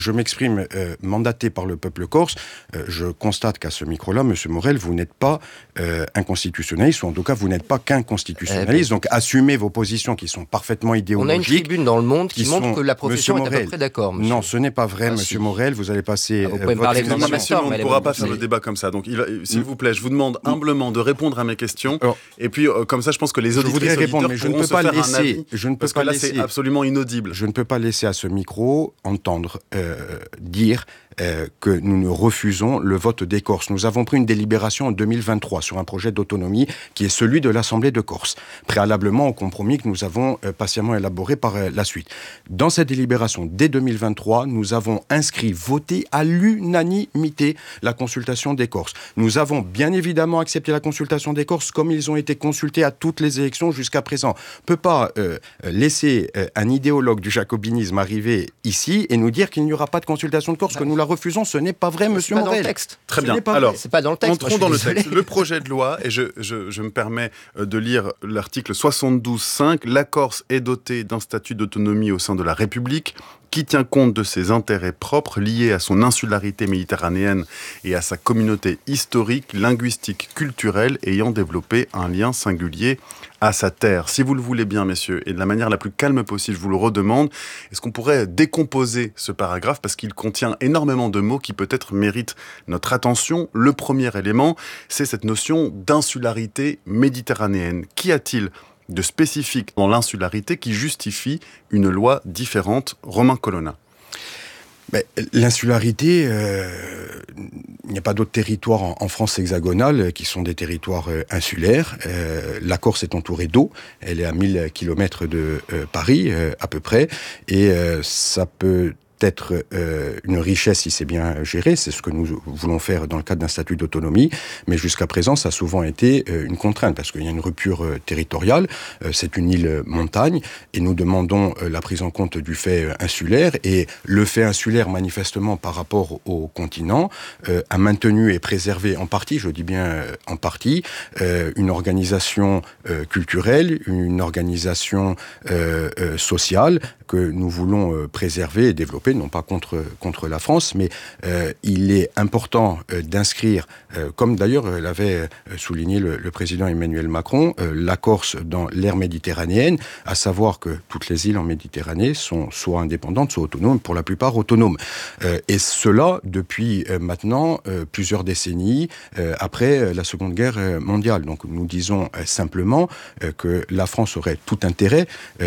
Je m'exprime mandaté par le peuple corse. Je constate qu'à ce micro-là, M. Morel, vous n'êtes pas un constitutionnaliste, ou en tout cas, vous n'êtes pas qu'un constitutionnaliste. Donc, assumez vos positions qui sont parfaitement idéologiques. On a une tribune dans Le Monde qui montre que la profession est à peu près d'accord, monsieur. Non, ce n'est pas vrai, M. Morel. Vous allez passer vous pouvez me parler de on ne pourra pas faire le débat comme ça. Donc, s'il vous plaît, je vous demande humblement de répondre à mes questions. Alors, et puis, comme ça, je pense que les auditrices et auditeurs pourront se faire un avis. Parce que là, c'est absolument inaudible. Je ne peux pas laisser à ce micro entendre dire que nous ne refusons le vote des Corses. Nous avons pris une délibération en 2023 sur un projet d'autonomie qui est celui de l'Assemblée de Corse, préalablement au compromis que nous avons patiemment élaboré par la suite. Dans cette délibération, dès 2023, nous avons voté à l'unanimité la consultation des Corses. Nous avons bien évidemment accepté la consultation des Corses comme ils ont été consultés à toutes les élections jusqu'à présent. On ne peut pas laisser un idéologue du jacobinisme arriver ici et nous dire qu'il n'y aura pas de consultation de Corse, que nous la refusons. Ce n'est pas vrai, monsieur Morel. C'est pas dans le texte. Très bien. Alors, c'est pas dans le texte. Entrons dans le texte. Le projet de loi, et je me permets de lire l'article 72.5. La Corse est dotée d'un statut d'autonomie au sein de la République qui tient compte de ses intérêts propres liés à son insularité méditerranéenne et à sa communauté historique, linguistique, culturelle, ayant développé un lien singulier à sa terre. Si vous le voulez bien, messieurs, et de la manière la plus calme possible, je vous le redemande, est-ce qu'on pourrait décomposer ce paragraphe parce qu'il contient énormément de mots qui peut-être méritent notre attention. Le premier élément, c'est cette notion d'insularité méditerranéenne. Qu'y a-t-il de spécifique dans l'insularité qui justifie une loi différente? Romain Colonna. Mais l'insularité, il n'y a pas d'autres territoires en France hexagonale qui sont des territoires insulaires. La Corse est entourée d'eau, elle est à 1000 km de Paris à peu près, et ça peut être une richesse si c'est bien géré, c'est ce que nous voulons faire dans le cadre d'un statut d'autonomie, mais jusqu'à présent ça a souvent été une contrainte, parce qu'il y a une rupture territoriale, c'est une île montagne, et nous demandons la prise en compte du fait insulaire, et le fait insulaire manifestement par rapport au continent a maintenu et préservé en partie, je dis bien en partie, une organisation culturelle, une organisation sociale que nous voulons préserver et développer, non pas contre la France, mais il est important d'inscrire, comme d'ailleurs l'avait souligné le président Emmanuel Macron, la Corse dans l'ère méditerranéenne, à savoir que toutes les îles en Méditerranée sont soit indépendantes, soit autonomes, pour la plupart autonomes. Et cela depuis maintenant plusieurs décennies après la Seconde Guerre mondiale. Donc nous disons simplement que la France aurait tout intérêt,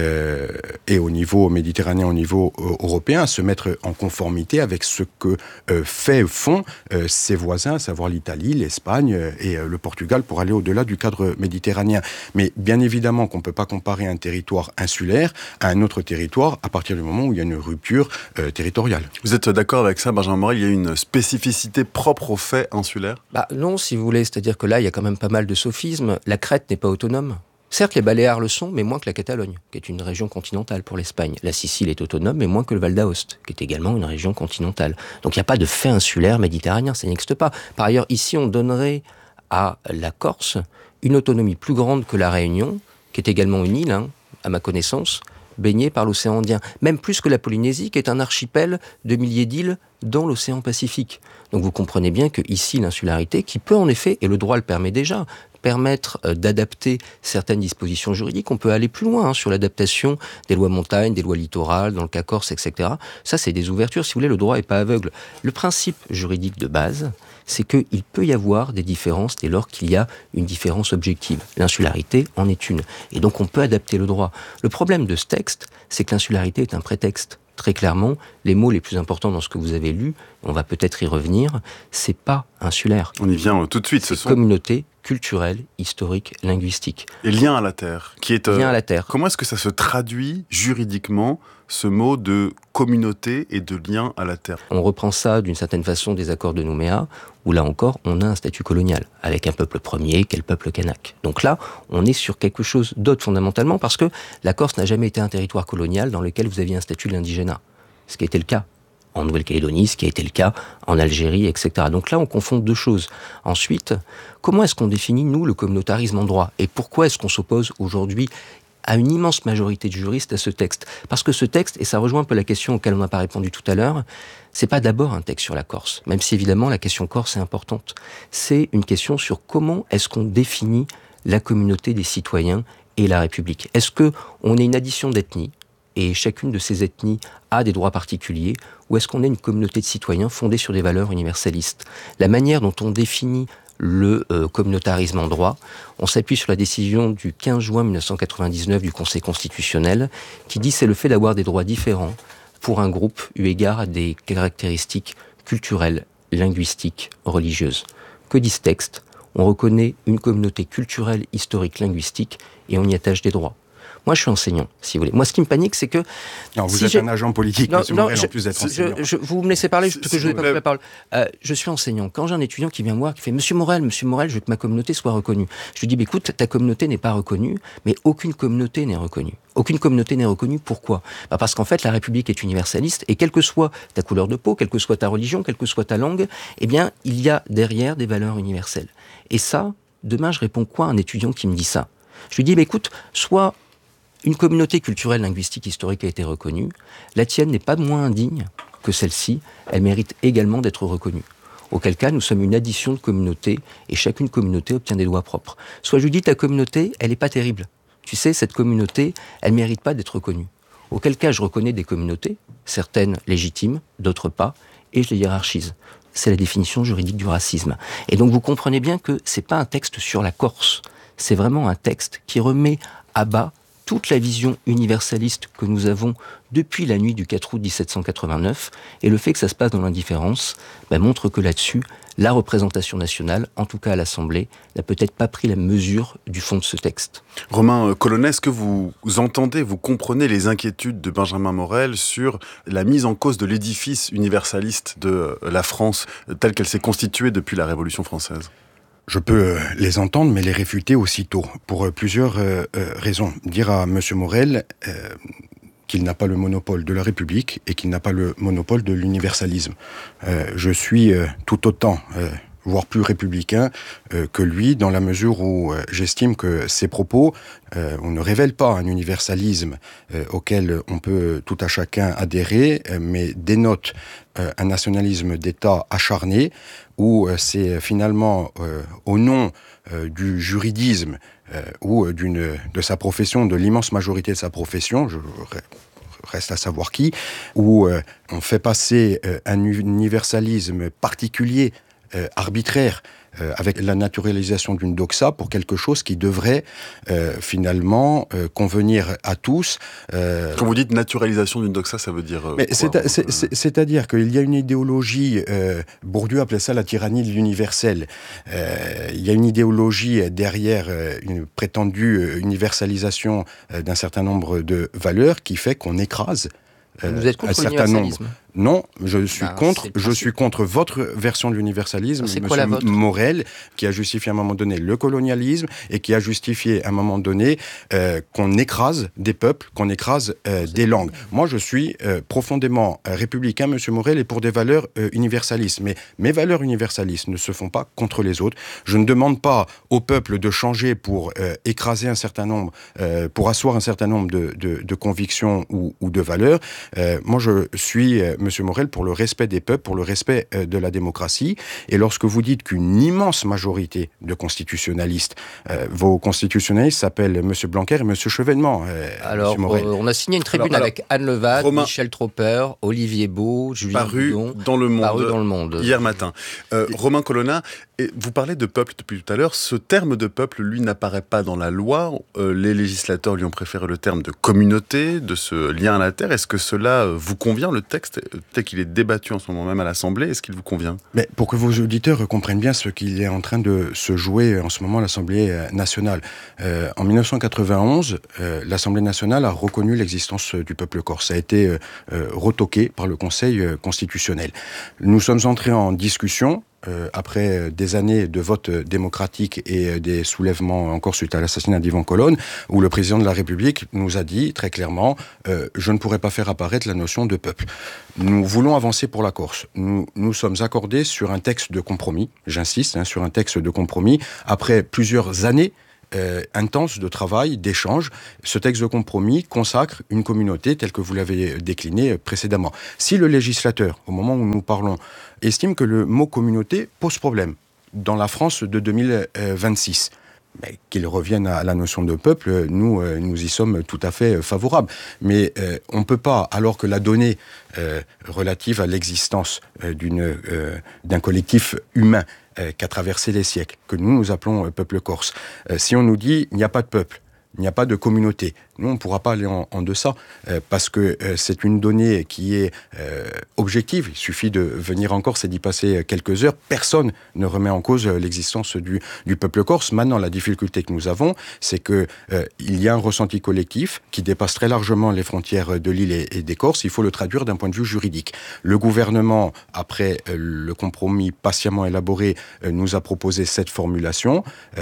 et au niveau méditerranéen, au niveau européen, à se mettre en conformité avec ce que font ses voisins, à savoir l'Italie, l'Espagne et le Portugal, pour aller au-delà du cadre méditerranéen. Mais bien évidemment qu'on ne peut pas comparer un territoire insulaire à un autre territoire à partir du moment où il y a une rupture territoriale. Vous êtes d'accord avec ça, Benjamin Morel? Il y a une spécificité propre au fait insulaire? Non, si vous voulez. C'est-à-dire que là, il y a quand même pas mal de sophismes. La Crète n'est pas autonome. Certes, les Baléares le sont, mais moins que la Catalogne, qui est une région continentale pour l'Espagne. La Sicile est autonome, mais moins que le Val d'Aoste, qui est également une région continentale. Donc il n'y a pas de fait insulaire méditerranéen, ça n'existe pas. Par ailleurs, ici, on donnerait à la Corse une autonomie plus grande que la Réunion, qui est également une île, à ma connaissance, baignée par l'océan Indien. Même plus que la Polynésie, qui est un archipel de milliers d'îles dans l'océan Pacifique. Donc vous comprenez bien que ici, l'insularité, qui peut en effet, et le droit le permet déjà, permettre d'adapter certaines dispositions juridiques. On peut aller plus loin sur l'adaptation des lois montagne, des lois littorales, dans le cas corse, etc. Ça, c'est des ouvertures. Si vous voulez, le droit n'est pas aveugle. Le principe juridique de base, c'est qu'il peut y avoir des différences dès lors qu'il y a une différence objective. L'insularité en est une. Et donc, on peut adapter le droit. Le problème de ce texte, c'est que l'insularité est un prétexte. Très clairement, les mots les plus importants dans ce que vous avez lu, on va peut-être y revenir, c'est pas insulaire. On y vient tout de suite. C'est communauté culturelle, historique, linguistique. Et lien à la terre, qui est lien à la terre. Comment est-ce que ça se traduit juridiquement, ce mot de communauté et de lien à la terre? On reprend ça d'une certaine façon des accords de Nouméa, où là encore, on a un statut colonial, avec un peuple premier, qu'est le peuple kanak. Donc là, on est sur quelque chose d'autre fondamentalement, parce que la Corse n'a jamais été un territoire colonial dans lequel vous aviez un statut de l'indigénat. Ce qui était le cas en Nouvelle-Calédonie, ce qui a été le cas en Algérie, etc. Donc là, on confond deux choses. Ensuite, comment est-ce qu'on définit, nous, le communautarisme en droit? Et pourquoi est-ce qu'on s'oppose aujourd'hui à une immense majorité de juristes à ce texte. Parce que ce texte, et ça rejoint un peu la question auquel on n'a pas répondu tout à l'heure, c'est pas d'abord un texte sur la Corse, même si évidemment la question corse est importante. C'est une question sur comment est-ce qu'on définit la communauté des citoyens et la République. Est-ce qu'on est une addition d'ethnies, et chacune de ces ethnies a des droits particuliers, ou est-ce qu'on est une communauté de citoyens fondée sur des valeurs universalistes? La manière dont on définit le communautarisme en droit, on s'appuie sur la décision du 15 juin 1999 du Conseil constitutionnel, qui dit c'est le fait d'avoir des droits différents pour un groupe eu égard à des caractéristiques culturelles, linguistiques, religieuses. Que dit ce texte? On reconnaît une communauté culturelle, historique, linguistique, et on y attache des droits. Moi, je suis enseignant, si vous voulez. Moi, ce qui me panique, c'est que... Non, vous êtes un agent politique, monsieur Morel, en plus d'être enseignant. Vous me laissez parler, parce que je n'ai pas pris la parole. Je suis enseignant. Quand j'ai un étudiant qui vient me voir, qui fait « Monsieur Morel, je veux que ma communauté soit reconnue. » Je lui dis « Écoute, ta communauté n'est pas reconnue, mais aucune communauté n'est reconnue. » Aucune communauté n'est reconnue. Pourquoi? Parce qu'en fait, la République est universaliste, et quelle que soit ta couleur de peau, quelle que soit ta religion, quelle que soit ta langue, eh bien, il y a derrière des valeurs universelles. Et ça, demain, je réponds quoi à un étudiant qui me dit ça? Je lui dis « Écoute, soit... une communauté culturelle, linguistique, historique a été reconnue. La tienne n'est pas moins indigne que celle-ci. Elle mérite également d'être reconnue. Auquel cas, nous sommes une addition de communautés et chacune communauté obtient des lois propres. Soit je dis, ta communauté, elle n'est pas terrible. Tu sais, cette communauté, elle ne mérite pas d'être reconnue. Auquel cas, je reconnais des communautés, certaines légitimes, d'autres pas, et je les hiérarchise. C'est la définition juridique du racisme. Et donc, vous comprenez bien que c'est pas un texte sur la Corse. C'est vraiment un texte qui remet à bas toute la vision universaliste que nous avons depuis la nuit du 4 août 1789, et le fait que ça se passe dans l'indifférence montre que là-dessus, la représentation nationale, en tout cas à l'Assemblée, n'a peut-être pas pris la mesure du fond de ce texte. Romain Colonna, est-ce que vous entendez, vous comprenez les inquiétudes de Benjamin Morel sur la mise en cause de l'édifice universaliste de la France telle qu'elle s'est constituée depuis la Révolution française ? Je peux les entendre, mais les réfuter aussitôt, pour plusieurs raisons. Dire à M. Morel qu'il n'a pas le monopole de la République et qu'il n'a pas le monopole de l'universalisme. Je suis tout autant, voire plus républicain que lui, dans la mesure où j'estime que ses propos on ne révèle pas un universalisme auquel on peut tout à chacun adhérer, mais dénote un nationalisme d'État acharné, où c'est finalement au nom du juridisme ou de sa profession, de l'immense majorité de sa profession, je reste à savoir qui, où on fait passer un universalisme particulier, arbitraire, avec la naturalisation d'une doxa pour quelque chose qui devrait finalement convenir à tous. Quand vous dites naturalisation d'une doxa, ça veut dire mais c'est-à-dire qu'il y a une idéologie, Bourdieu appelait ça la tyrannie de l'universel. Il y a une idéologie derrière une prétendue universalisation d'un certain nombre de valeurs qui fait qu'on écrase vous êtes contre l'universalisme ? Non, je suis contre votre version de l'universalisme, c'est quoi la vôtre ? Morel, qui a justifié à un moment donné le colonialisme et qui a justifié à un moment donné qu'on écrase des peuples, qu'on écrase des langues. Moi, je suis profondément républicain, M. Morel, et pour des valeurs universalistes. Mais mes valeurs universalistes ne se font pas contre les autres. Je ne demande pas au peuple de changer pour écraser un certain nombre, pour asseoir un certain nombre de convictions ou de valeurs. Moi, je suis... M. Morel, pour le respect des peuples, pour le respect de la démocratie. Et lorsque vous dites qu'une immense majorité de constitutionnalistes, vos constitutionnalistes s'appellent M. Blanquer et M. Chevènement. Alors, on a signé une tribune avec Anne Levade, Michel Tropper, Olivier Beau, Julien Bouillon, paru dans le Monde hier matin. Romain Colonna, vous parlez de peuple depuis tout à l'heure. Ce terme de peuple, lui, n'apparaît pas dans la loi. Les législateurs lui ont préféré le terme de communauté, de ce lien à la terre. Est-ce que cela vous convient, le texte, tel qu'il est débattu en ce moment même à l'Assemblée? Est-ce qu'il vous convient? Mais pour que vos auditeurs comprennent bien ce qu'il est en train de se jouer en ce moment à l'Assemblée nationale. En 1991, l'Assemblée nationale a reconnu l'existence du peuple corse. Ça a été retoqué par le Conseil constitutionnel. Nous sommes entrés en discussion après des années de vote démocratique et des soulèvements encore suite à l'assassinat d'Ivan Colonne, où le président de la République nous a dit très clairement je ne pourrai pas faire apparaître la notion de peuple. Nous voulons avancer pour la Corse. Nous sommes accordés sur un texte de compromis, j'insiste, sur un texte de compromis, après plusieurs années intense de travail, d'échange. Ce texte de compromis consacre une communauté telle que vous l'avez déclinée précédemment. Si le législateur, au moment où nous parlons, estime que le mot communauté pose problème dans la France de 2026, qu'il revienne à la notion de peuple, nous y sommes tout à fait favorables. Mais on ne peut pas, alors que la donnée relative à l'existence d'un collectif humain qui a traversé les siècles, que nous appelons peuple corse, si on nous dit il n'y a pas de peuple, il n'y a pas de communauté. Nous, on ne pourra pas aller en deçà, parce que c'est une donnée qui est objective. Il suffit de venir en Corse et d'y passer quelques heures. Personne ne remet en cause l'existence du peuple corse. Maintenant, la difficulté que nous avons, c'est que il y a un ressenti collectif qui dépasse très largement les frontières de l'île et des Corses. Il faut le traduire d'un point de vue juridique. Le gouvernement, après le compromis patiemment élaboré, nous a proposé cette formulation.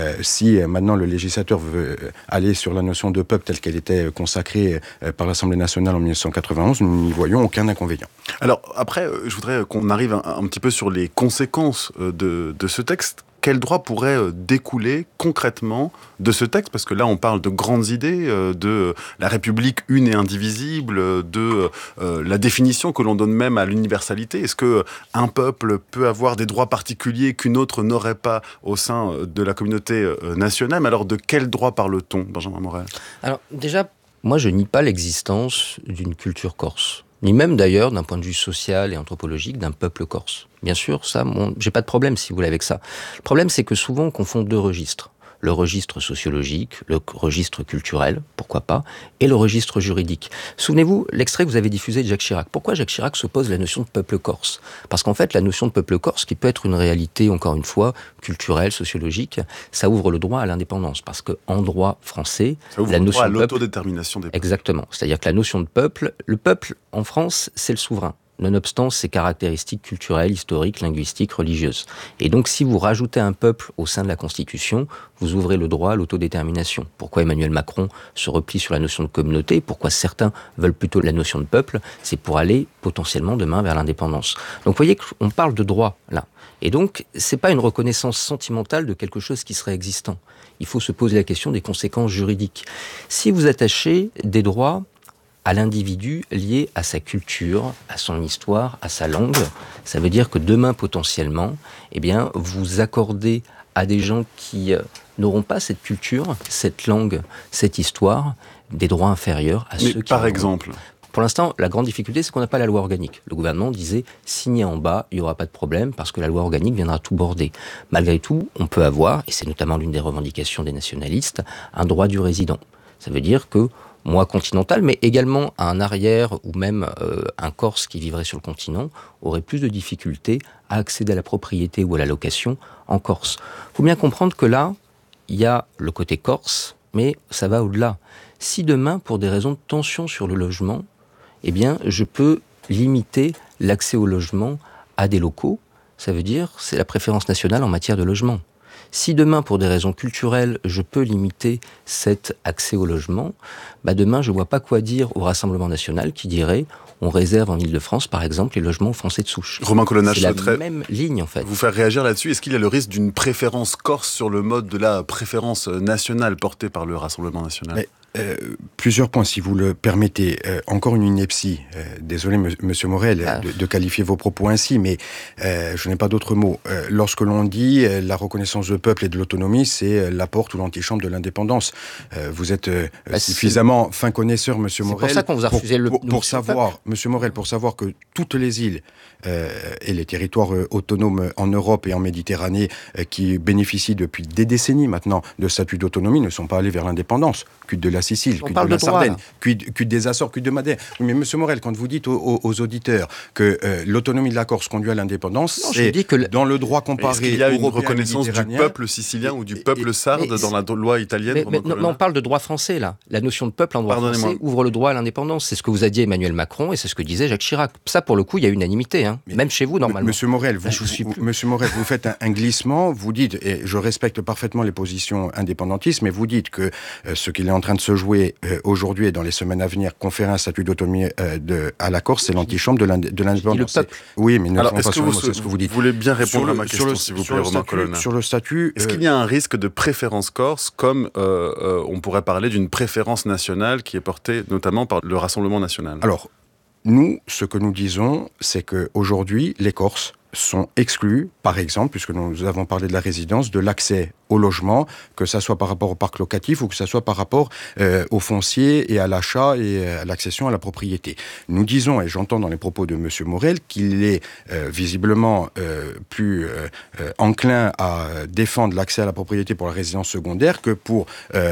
Si maintenant le législateur veut aller sur la notion de peuple telle qu'elle était consacrée par l'Assemblée nationale en 1991, nous n'y voyons aucun inconvénient. Alors après, je voudrais qu'on arrive un petit peu sur les conséquences de ce texte. Quel droit pourrait découler concrètement de ce texte ? Parce que là, on parle de grandes idées, de la République une et indivisible, de la définition que l'on donne même à l'universalité. Est-ce qu'un peuple peut avoir des droits particuliers qu'une autre n'aurait pas au sein de la communauté nationale ? Mais alors, de quel droit parle-t-on, Benjamin Morel ? Alors, déjà, moi, je nie pas l'existence d'une culture corse. Ni même d'ailleurs, d'un point de vue social et anthropologique, d'un peuple corse. Bien sûr, ça, j'ai pas de problème, si vous voulez, avec ça. Le problème, c'est que souvent, on confond deux registres. Le registre sociologique, le registre culturel, pourquoi pas, et le registre juridique. Souvenez-vous, l'extrait que vous avez diffusé de Jacques Chirac. Pourquoi Jacques Chirac s'oppose à la notion de peuple corse ? Parce qu'en fait, la notion de peuple corse, qui peut être une réalité, encore une fois, culturelle, sociologique, ça ouvre le droit à l'indépendance. Parce qu'en droit français, la notion de l'autodétermination des peuples. Exactement. C'est-à-dire que la notion de peuple, le peuple, en France, c'est le souverain. Nonobstant ses caractéristiques culturelles, historiques, linguistiques, religieuses. Et donc, si vous rajoutez un peuple au sein de la Constitution, vous ouvrez le droit à l'autodétermination. Pourquoi Emmanuel Macron se replie sur la notion de communauté ? Pourquoi certains veulent plutôt la notion de peuple ? C'est pour aller potentiellement demain vers l'indépendance. Donc, vous voyez qu'on parle de droit, là. Et donc, c'est pas une reconnaissance sentimentale de quelque chose qui serait existant. Il faut se poser la question des conséquences juridiques. Si vous attachez des droits à l'individu lié à sa culture, à son histoire, à sa langue, ça veut dire que demain, potentiellement, eh bien, vous accordez à des gens qui n'auront pas cette culture, cette langue, cette histoire, des droits inférieurs à ceux qui... Par exemple ? Pour l'instant, la grande difficulté, c'est qu'on n'a pas la loi organique. Le gouvernement disait, signé en bas, il n'y aura pas de problème, parce que la loi organique viendra tout border. Malgré tout, on peut avoir, et c'est notamment l'une des revendications des nationalistes, un droit du résident. Ça veut dire que moi continental, mais également un arrière ou même un Corse qui vivrait sur le continent aurait plus de difficultés à accéder à la propriété ou à la location en Corse. Il faut bien comprendre que là, il y a le côté corse, mais ça va au-delà. Si demain, pour des raisons de tension sur le logement, eh bien, je peux limiter l'accès au logement à des locaux, ça veut dire c'est la préférence nationale en matière de logement. Si demain, pour des raisons culturelles, je peux limiter cet accès au logement, demain, je ne vois pas quoi dire au Rassemblement national qui dirait on réserve en Ile-de-France, par exemple, les logements aux Français de souche. Romain Colonna, c'est la même ligne, en fait. Vous faire réagir là-dessus. Est-ce qu'il y a le risque d'une préférence corse sur le mode de la préférence nationale portée par le Rassemblement national ? Plusieurs points, si vous le permettez. Encore une ineptie. Désolé, Monsieur Morel, de qualifier vos propos ainsi, mais je n'ai pas d'autres mots. Lorsque l'on dit la reconnaissance du peuple et de l'autonomie, c'est la porte ou l'antichambre de l'indépendance. Vous êtes suffisamment fin connaisseur, Monsieur Morel. C'est pour ça qu'on vous a refusé pour savoir, Monsieur Morel, pour savoir que toutes les îles et les territoires autonomes en Europe et en Méditerranée qui bénéficient depuis des décennies maintenant de statut d'autonomie ne sont pas allés vers l'indépendance. Quid de la Sicile, quid de la Sardaigne, quid des Açores, quid de Madère. Oui, mais Monsieur Morel, quand vous dites aux auditeurs que l'autonomie de la Corse conduit à l'indépendance, c'est dans le droit comparé. Est-ce qu'il y a une reconnaissance du peuple sicilien ou du peuple sarde dans la loi italienne? Mais on parle de droit français, là. La notion de peuple en droit français ouvre le droit à l'indépendance. C'est ce que vous a dit Emmanuel Macron et c'est ce que disait Jacques Chirac. Ça, pour le coup, il y a unanimité, hein. Même chez vous, normalement. Monsieur Morel, vous faites un glissement, vous dites, et je respecte parfaitement les positions indépendantistes, mais vous dites que ce qu'il est en train de se se jouer aujourd'hui et dans les semaines à venir, conférer un statut d'autonomie à la Corse, c'est l'antichambre de l'indépendance. Oui, mais alors, est-ce que vous dites. Vous voulez bien répondre à ma question, s'il vous plaît, Romain Colonna. Sur le statut... Est-ce qu'il y a un risque de préférence corse, comme on pourrait parler d'une préférence nationale qui est portée notamment par le Rassemblement national ? Alors, nous, ce que nous disons, c'est qu'aujourd'hui, les Corses sont exclus, par exemple, puisque nous avons parlé de la résidence, de l'accès au logement, que ça soit par rapport au parc locatif ou que ça soit par rapport au foncier et à l'achat et à l'accession à la propriété. Nous disons, et j'entends dans les propos de M. Morel, qu'il est visiblement plus enclin à défendre l'accès à la propriété pour la résidence secondaire que pour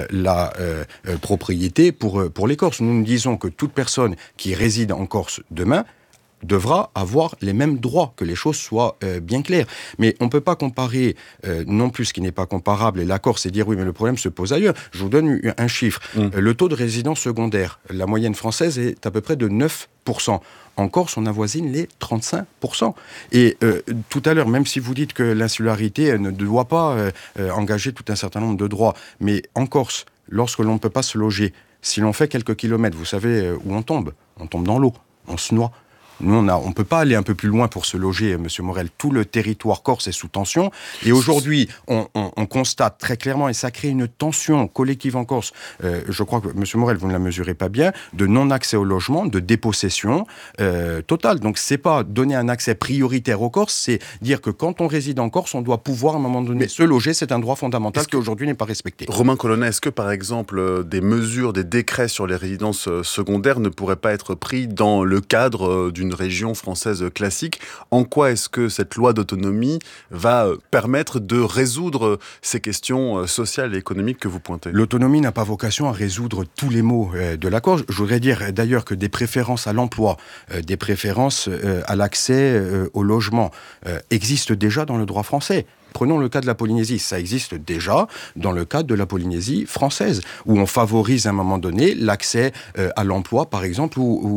la propriété pour les Corses. Nous disons que toute personne qui réside en Corse demain devra avoir les mêmes droits, que les choses soient bien claires. Mais on ne peut pas comparer non plus ce qui n'est pas comparable, et la Corse, et dire oui, mais le problème se pose ailleurs. Je vous donne un chiffre. Le taux de résidence secondaire, la moyenne française est à peu près de 9%. En Corse, on avoisine les 35%. Et tout à l'heure, même si vous dites que l'insularité ne doit pas engager tout un certain nombre de droits, mais en Corse, lorsque l'on ne peut pas se loger, si l'on fait quelques kilomètres, vous savez où on tombe dans l'eau, on se noie. Nous, on ne peut pas aller un peu plus loin pour se loger, M. Morel. Tout le territoire corse est sous tension. Et aujourd'hui, on constate très clairement, et ça crée une tension collective en Corse, je crois que, M. Morel, vous ne la mesurez pas bien, de non-accès au logement, de dépossession totale. Donc, c'est pas donner un accès prioritaire aux Corses, c'est dire que quand on réside en Corse, on doit pouvoir, à un moment donné, se loger. C'est un droit fondamental qui, aujourd'hui, n'est pas respecté. Romain Colonna, est-ce que, par exemple, des mesures, des décrets sur les résidences secondaires ne pourraient pas être pris dans le cadre d'une région française classique? En quoi est-ce que cette loi d'autonomie va permettre de résoudre ces questions sociales et économiques que vous pointez? L'autonomie n'a pas vocation à résoudre tous les maux de la Corse. Je voudrais dire d'ailleurs que des préférences à l'emploi, des préférences à l'accès au logement existent déjà dans le droit français. Prenons le cas de la Polynésie, ça existe déjà dans le cadre de la Polynésie française, où on favorise à un moment donné l'accès à l'emploi, par exemple,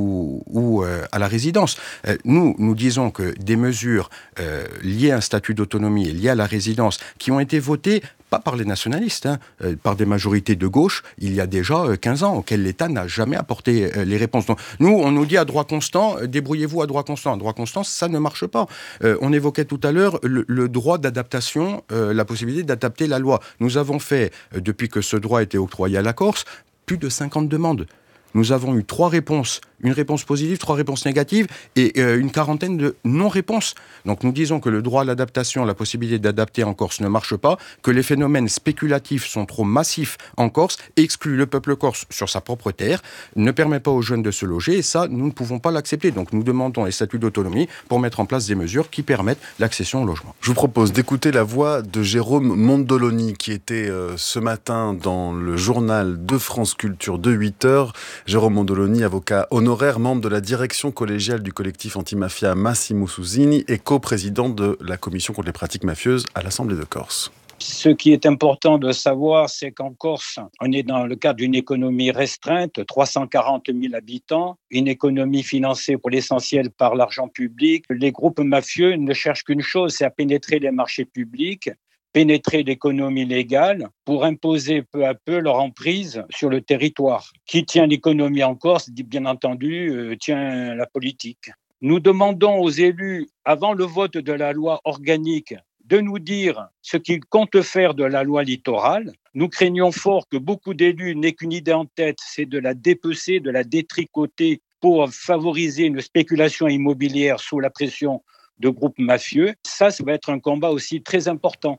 ou à la résidence. Nous disons que des mesures liées à un statut d'autonomie et liées à la résidence, qui ont été votées pas par les nationalistes, par des majorités de gauche, il y a déjà 15 ans, auxquelles l'État n'a jamais apporté les réponses. Donc, nous, on nous dit à droit constant, débrouillez-vous à droit constant. À droit constant, ça ne marche pas. On évoquait tout à l'heure le droit d'adaptation, la possibilité d'adapter la loi. Nous avons fait, depuis que ce droit a été octroyé à la Corse, plus de 50 demandes. Nous avons eu 3 réponses, une réponse positive, 3 réponses négatives et une quarantaine de non-réponses. Donc nous disons que le droit à l'adaptation, la possibilité d'adapter en Corse ne marche pas, que les phénomènes spéculatifs sont trop massifs en Corse, excluent le peuple corse sur sa propre terre, ne permet pas aux jeunes de se loger et ça, nous ne pouvons pas l'accepter. Donc nous demandons les statuts d'autonomie pour mettre en place des mesures qui permettent l'accession au logement. Je vous propose d'écouter la voix de Jérôme Mondoloni qui était ce matin dans le journal de France Culture de 8h. Jérôme Mondoloni, avocat honoraire, membre de la direction collégiale du collectif antimafia Massimo Susini et coprésident de la commission contre les pratiques mafieuses à l'Assemblée de Corse. Ce qui est important de savoir, c'est qu'en Corse, on est dans le cadre d'une économie restreinte, 340 000 habitants, une économie financée pour l'essentiel par l'argent public. Les groupes mafieux ne cherchent qu'une chose, c'est à pénétrer les marchés publics, pénétrer l'économie légale pour imposer peu à peu leur emprise sur le territoire. Qui tient l'économie en Corse, bien entendu, tient la politique. Nous demandons aux élus, avant le vote de la loi organique, de nous dire ce qu'ils comptent faire de la loi littorale. Nous craignons fort que beaucoup d'élus n'aient qu'une idée en tête, c'est de la dépecer, de la détricoter pour favoriser une spéculation immobilière sous la pression de groupes mafieux. Ça va être un combat aussi très important.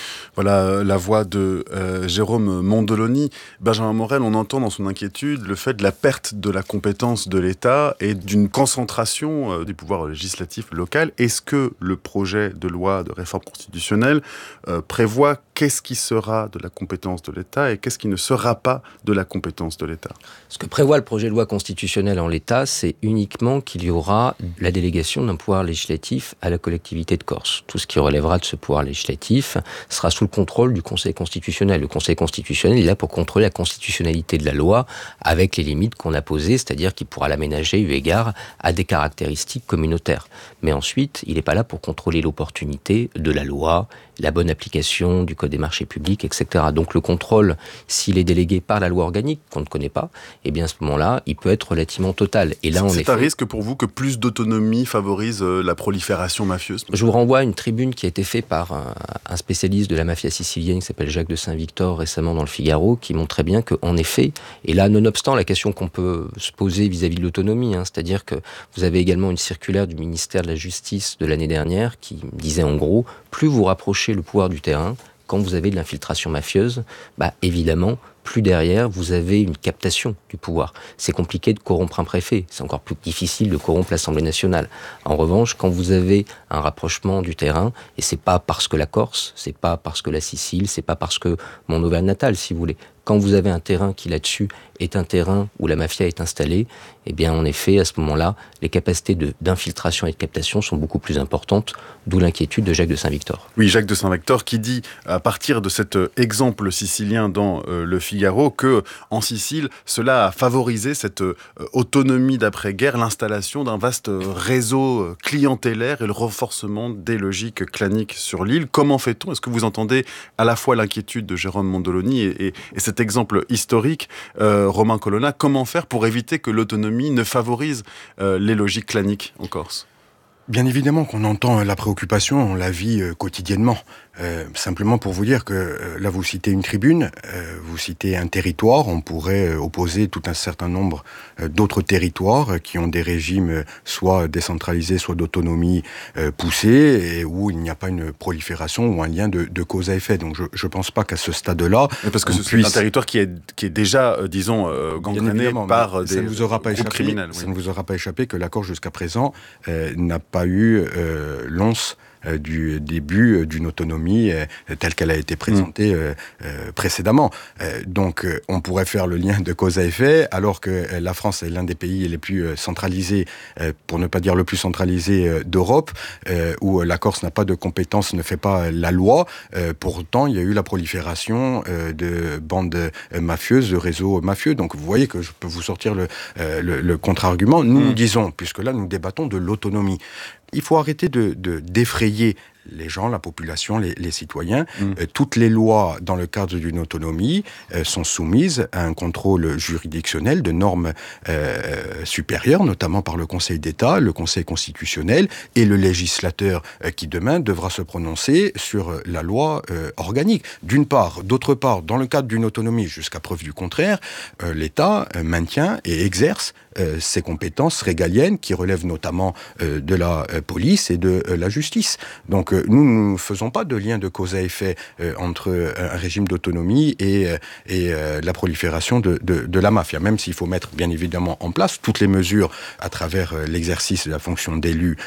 Voilà la voix de Jérôme Mondoloni. Benjamin Morel, on entend dans son inquiétude le fait de la perte de la compétence de l'État et d'une concentration du pouvoir législatif local. Est-ce que le projet de loi de réforme constitutionnelle prévoit qu'est-ce qui sera de la compétence de l'État et qu'est-ce qui ne sera pas de la compétence de l'État? Ce que prévoit le projet de loi constitutionnel en l'état, c'est uniquement qu'il y aura la délégation d'un pouvoir législatif à la collectivité de Corse. Tout ce qui relèvera de ce pouvoir législatif sera sous le contrôle du Conseil constitutionnel. Le Conseil constitutionnel est là pour contrôler la constitutionnalité de la loi avec les limites qu'on a posées, c'est-à-dire qu'il pourra l'aménager eu égard à des caractéristiques communautaires. Mais ensuite, il n'est pas là pour contrôler l'opportunité de la loi, la bonne application du code code des marchés publics, etc. Donc le contrôle, s'il est délégué par la loi organique, qu'on ne connaît pas, eh bien à ce moment-là, il peut être relativement total. Et là, c'est un risque pour vous que plus d'autonomie favorise la prolifération mafieuse? Je vous renvoie à une tribune qui a été faite par un spécialiste de la mafia sicilienne qui s'appelle Jacques de Saint-Victor, récemment dans le Figaro, qui montrait bien qu'en effet, et là, nonobstant la question qu'on peut se poser vis-à-vis de l'autonomie, c'est-à-dire que vous avez également une circulaire du ministère de la Justice de l'année dernière qui disait en gros, plus vous rapprochez le pouvoir du terrain, quand vous avez de l'infiltration mafieuse, évidemment, plus derrière, vous avez une captation du pouvoir. C'est compliqué de corrompre un préfet, c'est encore plus difficile de corrompre l'Assemblée nationale. En revanche, quand vous avez un rapprochement du terrain, et c'est pas parce que la Corse, c'est pas parce que la Sicile, c'est pas parce que mon Auvergne natale, si vous voulez. Quand vous avez un terrain qui là-dessus est un terrain où la mafia est installée, eh bien en effet, à ce moment-là, les capacités d'infiltration et de captation sont beaucoup plus importantes, d'où l'inquiétude de Jacques de Saint-Victor. Oui, Jacques de Saint-Victor qui dit, à partir de cet exemple sicilien dans le Figaro, que en Sicile, cela a favorisé cette autonomie d'après-guerre, l'installation d'un vaste réseau clientélaire et le renforcement des logiques claniques sur l'île. Comment fait-on? Est-ce que vous entendez à la fois l'inquiétude de Jérôme Mondoloni et cet exemple historique, Romain Colonna, comment faire pour éviter que l'autonomie ne favorise les logiques claniques en Corse? Bien évidemment qu'on entend la préoccupation, on la vit quotidiennement. Simplement pour vous dire que là vous citez une tribune, vous citez un territoire, on pourrait opposer tout un certain nombre d'autres territoires qui ont des régimes soit décentralisés, soit d'autonomie poussée, et où il n'y a pas une prolifération ou un lien de cause à effet. Donc je pense pas qu'à ce stade-là... Parce que c'est un territoire qui est déjà, disons, gangréné par des groupes criminels. Ça ne vous aura pas échappé que l'accord jusqu'à présent n'a pas eu l'once du début d'une autonomie telle qu'elle a été présentée précédemment. Donc on pourrait faire le lien de cause à effet, alors que la France est l'un des pays les plus centralisés, pour ne pas dire le plus centralisé d'Europe, où la Corse n'a pas de compétences, ne fait pas la loi. Pourtant, il y a eu la prolifération de bandes mafieuses, de réseaux mafieux. Donc vous voyez que je peux vous sortir le contre-argument. Nous disons, puisque là nous débattons de l'autonomie, il faut arrêter de défrayer les gens, la population, les citoyens. Toutes les lois, dans le cadre d'une autonomie, sont soumises à un contrôle juridictionnel de normes supérieures, notamment par le Conseil d'État, le Conseil constitutionnel et le législateur qui, demain, devra se prononcer sur la loi organique. D'une part. D'autre part, dans le cadre d'une autonomie, jusqu'à preuve du contraire, l'État maintient et exerce ses compétences régaliennes qui relèvent notamment de la police et de la justice. Donc nous ne faisons pas de lien de cause à effet entre un régime d'autonomie et la prolifération de la mafia, même s'il faut mettre bien évidemment en place toutes les mesures à travers l'exercice de la fonction d'élu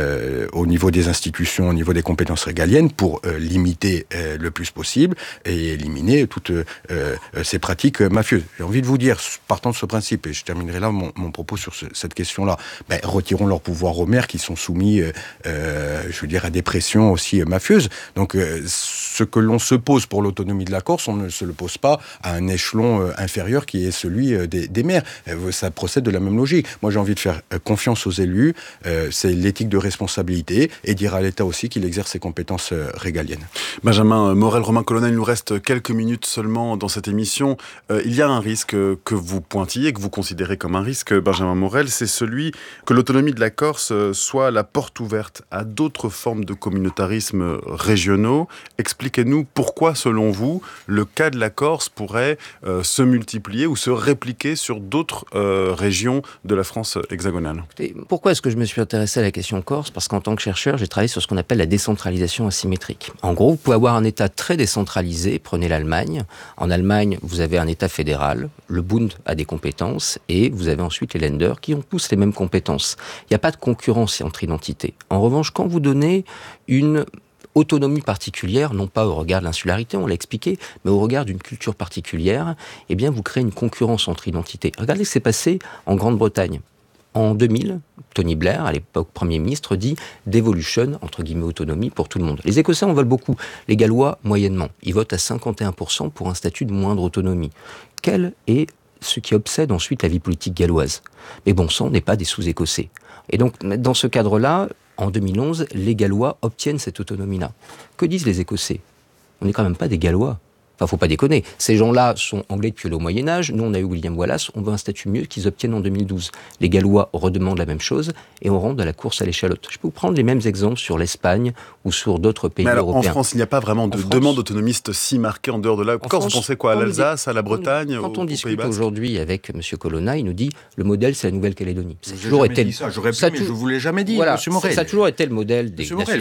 au niveau des institutions, au niveau des compétences régaliennes, pour limiter le plus possible et éliminer toutes ces pratiques mafieuses. J'ai envie de vous dire, partant de ce principe, et je terminerai là mon propos sur cette question-là, retirons leur pouvoir aux maires qui sont soumis, je veux dire, à des pressions aussi mafieuses. Donc, ce que l'on se pose pour l'autonomie de la Corse, on ne se le pose pas à un échelon inférieur qui est celui des maires. Ça procède de la même logique. Moi, j'ai envie de faire confiance aux élus, c'est l'éthique de responsabilité, et dire à l'État aussi qu'il exerce ses compétences régaliennes. Benjamin Morel, Romain Colonna, il nous reste quelques minutes seulement dans cette émission. Il y a un risque que vous pointillez, que vous considérez comme un risque, Benjamin Morel, c'est celui que l'autonomie de la Corse soit la porte ouverte à d'autres formes de communautarisme régionaux. Expliquez-nous pourquoi, selon vous, le cas de la Corse pourrait se multiplier ou se répliquer sur d'autres régions de la France hexagonale. Écoutez, pourquoi est-ce que je me suis intéressé à la question Corse? Parce qu'en tant que chercheur, j'ai travaillé sur ce qu'on appelle la décentralisation asymétrique. En gros, vous pouvez avoir un État très décentralisé, prenez l'Allemagne. En Allemagne, vous avez un État fédéral, le Bund a des compétences, et vous avez ensuite les Länder qui ont tous les mêmes compétences. Il n'y a pas de concurrence entre identités. En revanche, quand vous donnez une autonomie particulière, non pas au regard de l'insularité, on l'a expliqué, mais au regard d'une culture particulière, eh bien vous créez une concurrence entre identités. Regardez ce qui s'est passé en Grande-Bretagne. En 2000, Tony Blair, à l'époque Premier ministre, dit « devolution », entre guillemets, autonomie pour tout le monde. Les Écossais en veulent beaucoup, les Gallois moyennement. Ils votent à 51% pour un statut de moindre autonomie. Quel est ce qui obsède ensuite la vie politique galloise? Mais bon sang, on n'est pas des sous-Écossais. Et donc, dans ce cadre-là, en 2011, les Gallois obtiennent cette autonomie-là. Que disent les Écossais? On n'est quand même pas des Gallois. Enfin, faut pas déconner. Ces gens-là sont anglais depuis le Moyen-Âge. Nous, on a eu William Wallace. On veut un statut mieux qu'ils obtiennent en 2012. Les Gallois redemandent la même chose et on rentre dans la course à l'échalote. Je peux vous prendre les mêmes exemples sur l'Espagne ou sur d'autres pays européens. En France, il n'y a pas vraiment de demande autonomiste si marquée en dehors de la Corse. Vous pensez quoi, à l'Alsace, à la Bretagne, Quand aux on discute Pays-Bas aujourd'hui avec M. Colonna, il nous dit le modèle, c'est la Nouvelle-Calédonie. Ça a toujours été. Ça, j'aurais pu, mais je vous l'ai jamais dit, voilà, M. Morel. Ça a toujours été le modèle des Monsieur Morel,